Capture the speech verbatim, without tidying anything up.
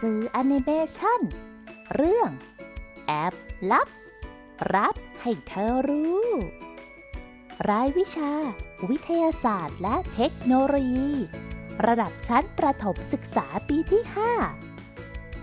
สือแอนิเมชันเรื่องแอบลับรับให้เธอรู้รายวิชาวิทยาศาสตร์และเทคโนโลยีระดับชั้นประถมศึกษาปีที่ห้า